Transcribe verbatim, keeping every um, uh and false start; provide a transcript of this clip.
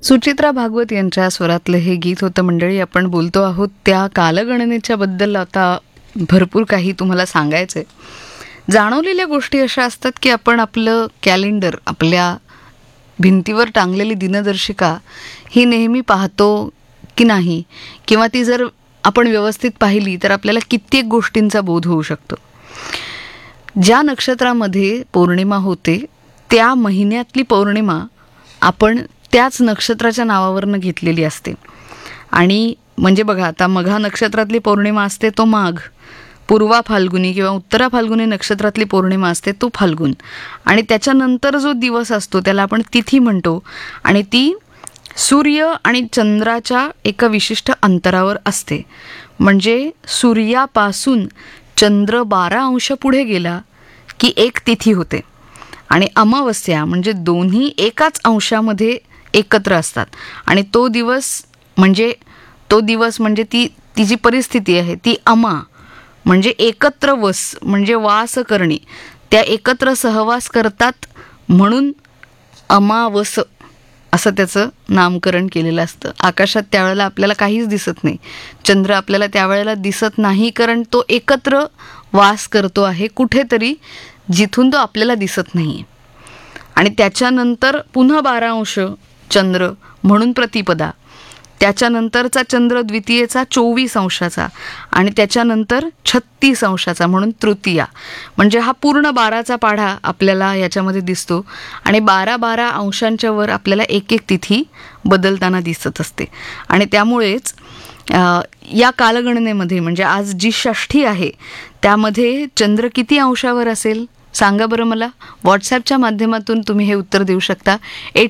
सुचित्रा भागवत यांच्या स्वरातलं हे गीत होतं. मंडळी, आपण बोलतो आहोत त्या कालगणनेच्या बद्दल. आता भरपूर काही तुम्हाला सांगायचं आहे. जाणवलेल्या गोष्टी अशा असतात की आपण आपलं कॅलेंडर, आपल्या भिंतीवर टांगलेली दिनदर्शिका ही नेहमी पाहतो की नाही, किंवा ती जर आपण व्यवस्थित पाहिली तर आपल्याला कित्येक गोष्टींचा बोध होऊ शकतो. ज्या नक्षत्रामध्ये पौर्णिमा होते त्या महिन्यातली पौर्णिमा आपण त्याच नक्षत्राच्या नावावरनं घेतलेली असते. आणि म्हणजे बघा, आता मघा नक्षत्रातली पौर्णिमा असते तो माघ, पूर्वा फाल्गुनी किंवा उत्तरा फाल्गुनी नक्षत्रातली पौर्णिमा असते तो फाल्गुन, आणि त्याच्यानंतर जो दिवस असतो त्याला आपण तिथी म्हणतो. आणि ती सूर्य आणि चंद्राच्या एका विशिष्ट अंतरावर असते. म्हणजे सूर्यापासून चंद्र बारा अंश पुढे गेला की एक तिथी होते, आणि अमावस्या म्हणजे दोन्ही एकाच अंशामध्ये एकत्र असतात. आणि तो दिवस म्हणजे तो दिवस म्हणजे ती ती जी परिस्थिती आहे ती अमा म्हणजे एकत्र वस, म्हणजे वास करणे, त्या एकत्र सहवास करतात म्हणून अमावस असं त्याचं नामकरण केलेलं असतं. आकाशात त्यावेळेला आपल्याला काहीच दिसत नाही, चंद्र आपल्याला त्यावेळेला दिसत नाही, कारण तो एकत्र वास करतो आहे कुठेतरी जिथून तो आपल्याला दिसत नाही. आणि त्याच्यानंतर पुन्हा बारा अंश चंद्र म्हणून प्रतिपदा, त्याच्यानंतरचा चंद्र द्वितीयेचा चोवीस अंशाचा, आणि त्याच्यानंतर छत्तीस अंशाचा म्हणून तृतीया. म्हणजे हा पूर्ण बाराचा पाढा आपल्याला याच्यामध्ये दिसतो. आणि बारा बारा अंशांच्या वर आपल्याला एक एक तिथी बदलताना दिसत असते. आणि त्यामुळेच या कालगणनेमध्ये म्हणजे आज जी षष्ठी आहे त्यामध्ये चंद्र किती अंशावर असेल सांगा बरं मला. व्हॉट्सॲपच्या माध्यमातून तुम्ही हे उत्तर देऊ शकता. एट